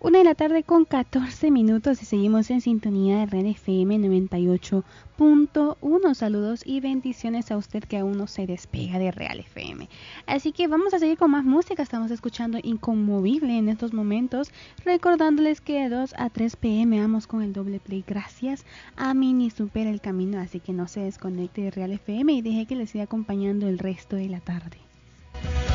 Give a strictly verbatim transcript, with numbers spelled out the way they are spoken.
Una de la tarde con catorce minutos y seguimos en sintonía de Red F M noventa y ocho punto uno. Saludos y bendiciones a usted que aún no se despega de Real F M. Así que vamos a seguir con más música. Estamos escuchando Inconmovible en estos momentos, recordándoles que de dos a tres p m vamos con el doble play gracias a Mini Super El Camino. Así que no se desconecte de Real F M y deje que les siga acompañando el resto de la tarde.